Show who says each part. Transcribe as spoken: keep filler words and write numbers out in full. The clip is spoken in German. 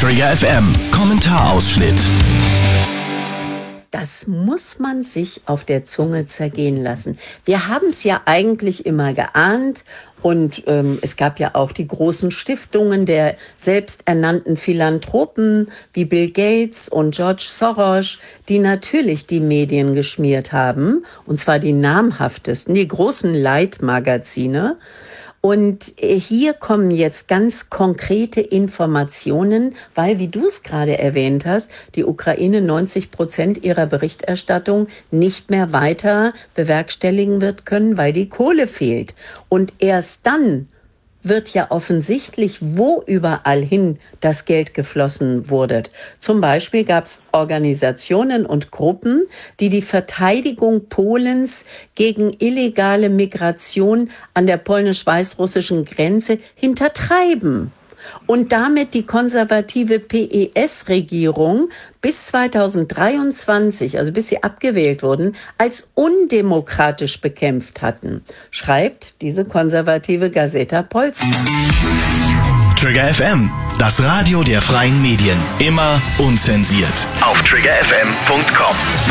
Speaker 1: Trigger F M, Kommentarausschnitt.
Speaker 2: Das muss man sich auf der Zunge zergehen lassen. Wir haben es ja eigentlich immer geahnt und ähm, es gab ja auch die großen Stiftungen der selbsternannten Philanthropen wie Bill Gates und George Soros, die natürlich die Medien geschmiert haben, und zwar die namhaftesten, die großen Leitmagazine. Und hier kommen jetzt ganz konkrete Informationen, weil, wie du es gerade erwähnt hast, die Ukraine neunzig Prozent ihrer Berichterstattung nicht mehr weiter bewerkstelligen wird können, weil die Kohle fehlt. Und erst dann wird ja offensichtlich, wo überall hin das Geld geflossen wurde. Zum Beispiel gab es Organisationen und Gruppen, die die Verteidigung Polens gegen illegale Migration an der polnisch-weißrussischen Grenze hintertreiben und damit die konservative P E S-Regierung bis zweitausenddreiundzwanzig, also bis sie abgewählt wurden, als undemokratisch bekämpft hatten, schreibt diese konservative Gazeta Polska.
Speaker 1: Trigger F M, das Radio der freien Medien. Immer unzensiert. Auf trigger f m punkt com.